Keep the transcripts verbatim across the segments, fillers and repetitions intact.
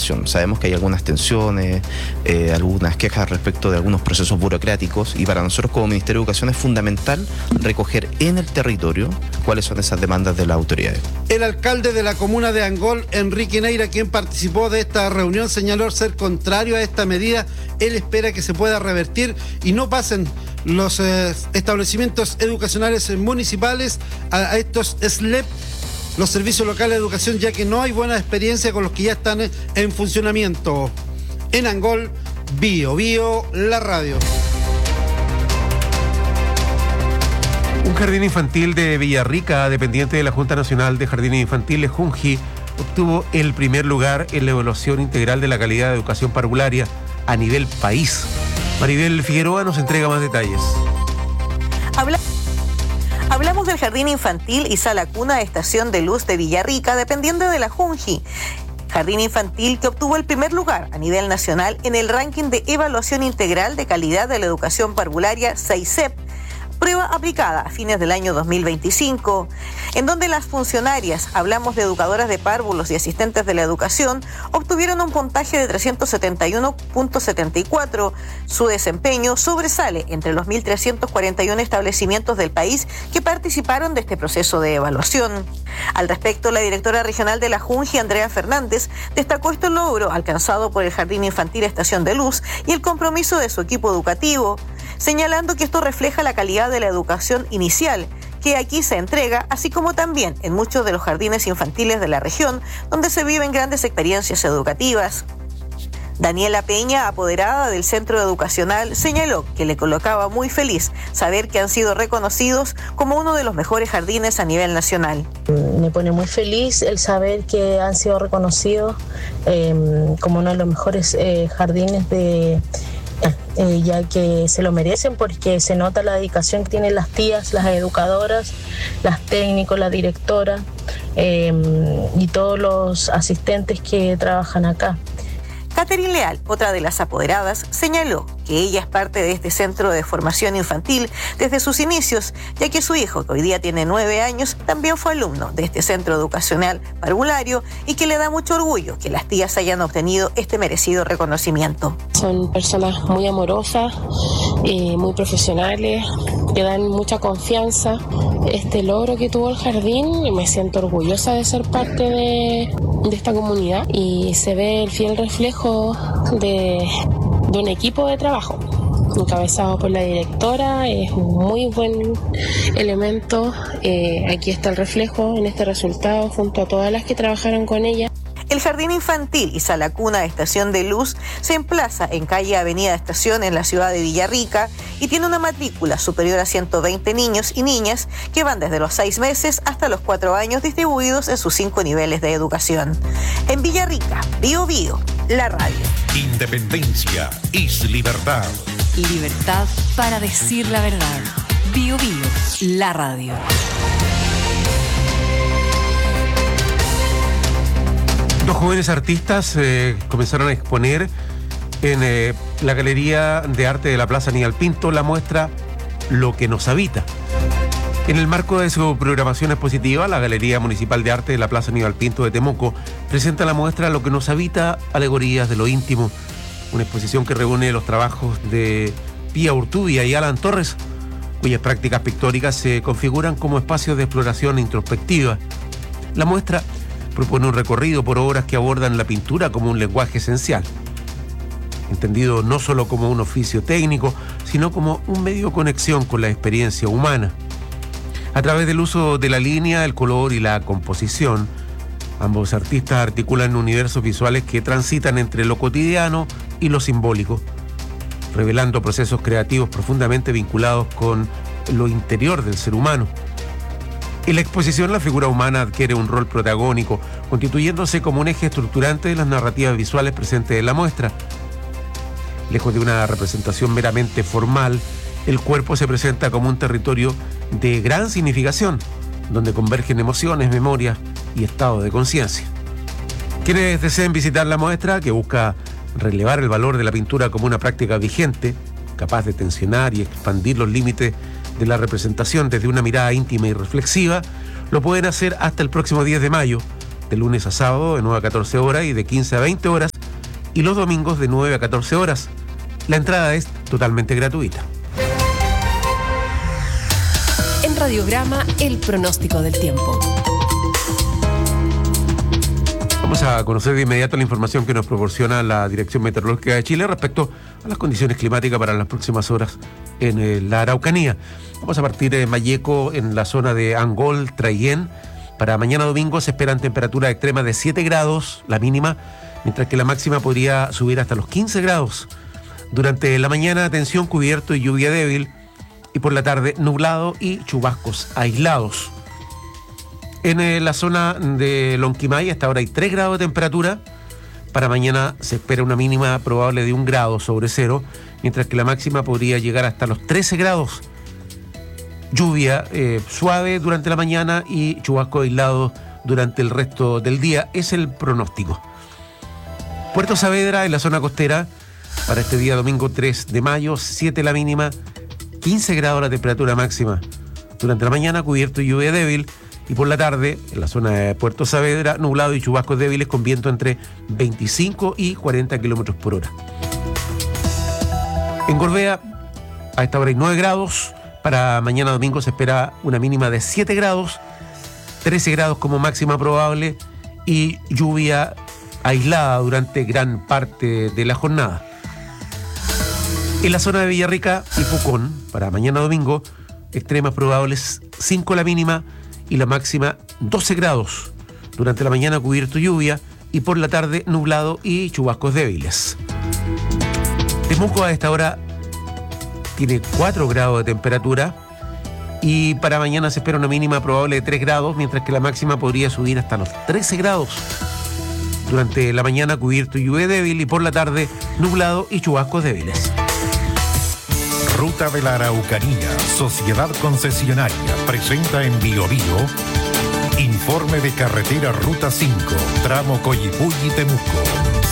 información. Sabemos que hay algunas tensiones, eh, algunas quejas respecto de algunos procesos burocráticos, y para nosotros como Ministerio de Educación es fundamental recoger en el territorio cuáles son esas demandas de las autoridades. El alcalde de la comuna de Angol, Enrique Neira, quien participó de esta reunión, señaló ser contrario a esta medida. Él espera que se pueda revertir y no pasen los eh, establecimientos educacionales municipales a, a estos S L E P, los servicios locales de educación, ya que no hay buena experiencia con los que ya están en funcionamiento. En Angol, Bio Bio, la radio. Un jardín infantil de Villarrica, dependiente de la Junta Nacional de Jardines Infantiles, Junji, obtuvo el primer lugar en la evaluación integral de la calidad de educación parvularia a nivel país. Maribel Figueroa nos entrega más detalles. Habla... Hablamos del Jardín Infantil y Sala Cuna de Estación de Luz de Villarrica, dependiente de la Junji. Jardín infantil que obtuvo el primer lugar a nivel nacional en el ranking de evaluación integral de calidad de la educación parvularia seis E P, prueba aplicada a fines del año dos mil veinticinco, en donde las funcionarias, hablamos de educadoras de párvulos y asistentes de la educación, obtuvieron un puntaje de trescientos setenta y uno punto setenta y cuatro. Su desempeño sobresale entre los mil trescientos cuarenta y uno establecimientos del país que participaron de este proceso de evaluación. Al respecto, la directora regional de la Junji, Andrea Fernández, destacó este logro alcanzado por el Jardín Infantil Estación de Luz y el compromiso de su equipo educativo, señalando que esto refleja la calidad de la educación inicial que aquí se entrega, así como también en muchos de los jardines infantiles de la región, donde se viven grandes experiencias educativas. Daniela Peña, apoderada del centro educacional, señaló que le colocaba muy feliz saber que han sido reconocidos como uno de los mejores jardines a nivel nacional. Me pone muy feliz el saber que han sido reconocidos eh, como uno de los mejores eh, jardines de... Eh, ya que se lo merecen, porque se nota la dedicación que tienen las tías, las educadoras, las técnicos, la directora eh, y todos los asistentes que trabajan acá. Catherine Leal, otra de las apoderadas, señaló que ella es parte de este centro de formación infantil desde sus inicios, ya que su hijo, que hoy día tiene nueve años, también fue alumno de este centro educacional parvulario y que le da mucho orgullo que las tías hayan obtenido este merecido reconocimiento. Son personas muy amorosas, eh, muy profesionales, que dan mucha confianza. Este logro que tuvo el jardín, me siento orgullosa de ser parte de, de esta comunidad, y se ve el fiel reflejo de, de un equipo de trabajo encabezado por la directora. Es un muy buen elemento. Eh, aquí está el reflejo en este resultado junto a todas las que trabajaron con ella. El Jardín Infantil y Sala Cuna de Estación de Luz se emplaza en calle Avenida Estación en la ciudad de Villarrica y tiene una matrícula superior a ciento veinte niños y niñas que van desde los seis meses hasta los cuatro años, distribuidos en sus cinco niveles de educación. En Villarrica, Bio Bio, la radio. Independencia es libertad. Libertad para decir la verdad. Bio Bio, la radio. Dos jóvenes artistas eh, comenzaron a exponer en eh, la Galería de Arte de la Plaza Aníbal Pinto la muestra Lo que nos habita. En el marco de su programación expositiva, la Galería Municipal de Arte de la Plaza Aníbal Pinto de Temuco presenta la muestra Lo que nos habita, alegorías de lo íntimo, una exposición que reúne los trabajos de Pía Urtubia y Alan Torres, cuyas prácticas pictóricas se configuran como espacios de exploración introspectiva. La muestra propone un recorrido por obras que abordan la pintura como un lenguaje esencial, entendido no solo como un oficio técnico, sino como un medio de conexión con la experiencia humana. A través del uso de la línea, el color y la composición, ambos artistas articulan universos visuales que transitan entre lo cotidiano y lo simbólico, revelando procesos creativos profundamente vinculados con lo interior del ser humano. En la exposición, la figura humana adquiere un rol protagónico, constituyéndose como un eje estructurante de las narrativas visuales presentes en la muestra. Lejos de una representación meramente formal, el cuerpo se presenta como un territorio de gran significación, donde convergen emociones, memorias y estados de conciencia. Quienes deseen visitar la muestra, que busca relevar el valor de la pintura como una práctica vigente, capaz de tensionar y expandir los límites de la representación desde una mirada íntima y reflexiva, lo pueden hacer hasta el próximo diez de mayo, de lunes a sábado de nueve a catorce horas y de quince a veinte horas, y los domingos de nueve a catorce horas. La entrada es totalmente gratuita. En Radiograma, el pronóstico del tiempo. Vamos a conocer de inmediato la información que nos proporciona la Dirección Meteorológica de Chile respecto a las condiciones climáticas para las próximas horas en eh, la Araucanía. Vamos a partir de Malleco, en la zona de Angol, Traiguén. Para mañana domingo se esperan temperaturas extremas de siete grados, la mínima, mientras que la máxima podría subir hasta los quince grados. Durante la mañana, atención, cubierto y lluvia débil, y por la tarde, nublado y chubascos aislados. En eh, la zona de Lonquimay hasta ahora hay tres grados de temperatura. Para mañana se espera una mínima probable de un grado sobre cero, mientras que la máxima podría llegar hasta los trece grados. Lluvia eh, suave durante la mañana y chubasco aislado durante el resto del día. Es el pronóstico. Puerto Saavedra, en la zona costera, para este día domingo tres de mayo, siete la mínima, quince grados la temperatura máxima. Durante la mañana, cubierto y lluvia débil. Y por la tarde, en la zona de Puerto Saavedra, nublado y chubascos débiles con viento entre veinticinco y cuarenta kilómetros por hora. En Gorbea, a esta hora hay nueve grados. Para mañana domingo se espera una mínima de siete grados, trece grados como máxima probable y lluvia aislada durante gran parte de la jornada. En la zona de Villarrica y Pucón, para mañana domingo, extremas probables cinco la mínima y la máxima doce grados. Durante la mañana cubierto lluvia y por la tarde nublado y chubascos débiles. Temuco a esta hora tiene cuatro grados de temperatura y para mañana se espera una mínima probable de tres grados, mientras que la máxima podría subir hasta los trece grados. Durante la mañana cubierto y lluvia débil y por la tarde nublado y chubascos débiles. Ruta de la Araucanía, Sociedad Concesionaria, presenta en Bio Bio informe de carretera Ruta cinco, tramo Coyipulli-Temuco.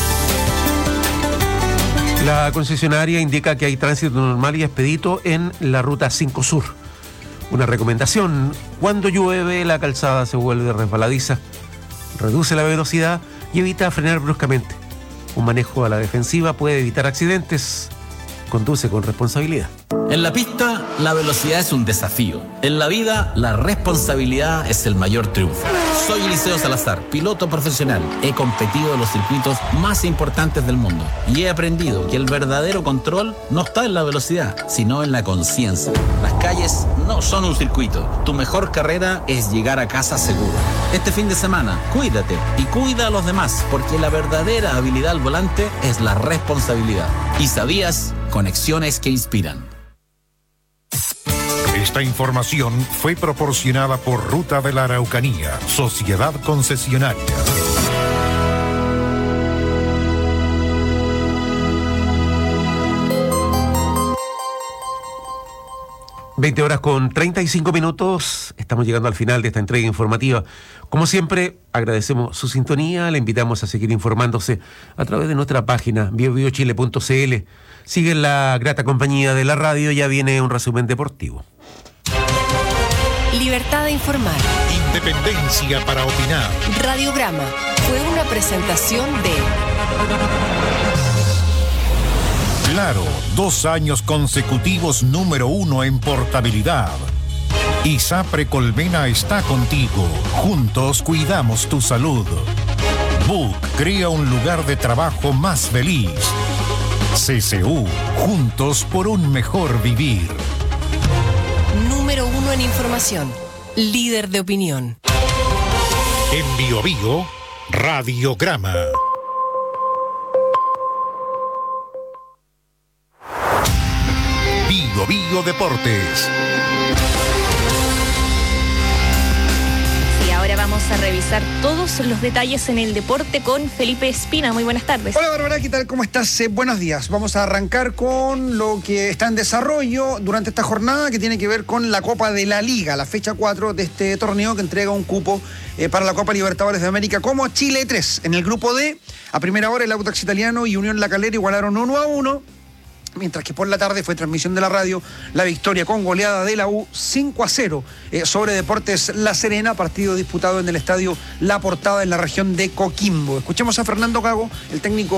La concesionaria indica que hay tránsito normal y expedito en la Ruta cinco Sur. Una recomendación: cuando llueve la calzada se vuelve resbaladiza. Reduce la velocidad y evita frenar bruscamente. Un manejo a la defensiva puede evitar accidentes. Conduce con responsabilidad. En la pista, la velocidad es un desafío. En la vida, la responsabilidad es el mayor triunfo. Soy Eliseo Salazar, piloto profesional. He competido en los circuitos más importantes del mundo y he aprendido que el verdadero control no está en la velocidad, sino en la conciencia. Las calles no son un circuito. Tu mejor carrera es llegar a casa seguro. Este fin de semana, cuídate y cuida a los demás, porque la verdadera habilidad al volante es la responsabilidad. ¿Y sabías? Conexiones que inspiran. Esta información fue proporcionada por Ruta de la Araucanía, Sociedad Concesionaria. veinte horas con treinta y cinco minutos. Estamos llegando al final de esta entrega informativa. Como siempre, agradecemos su sintonía. Le invitamos a seguir informándose a través de nuestra página bio bio chile punto c l. Sigue la grata compañía de la radio. Ya viene un resumen deportivo. Libertad de informar. Independencia para opinar. Radiograma fue una presentación de Claro, dos años consecutivos número uno en portabilidad. ISAPRE Colmena está contigo. Juntos cuidamos tu salud. B U C crea un lugar de trabajo más feliz. C C U, juntos por un mejor vivir. Número uno en información. Líder de opinión. En Bio Bio, Radiograma. Bio Bio Deportes. Y ahora vamos a revisar todos los detalles en el deporte con Felipe Espina. Muy buenas tardes. Hola Bárbara, ¿qué tal? ¿Cómo estás? Eh, buenos días. Vamos a arrancar con lo que está en desarrollo durante esta jornada, que tiene que ver con la Copa de la Liga, la fecha cuatro de este torneo que entrega un cupo eh, para la Copa Libertadores de América como Chile tres. En el grupo D, a primera hora el Audax Italiano y Unión La Calera igualaron uno a uno. Mientras que por la tarde fue transmisión de la radio la victoria con goleada de la U cinco a cero eh, sobre Deportes La Serena, partido disputado en el estadio La Portada en la región de Coquimbo. Escuchemos a Fernando Gago, el técnico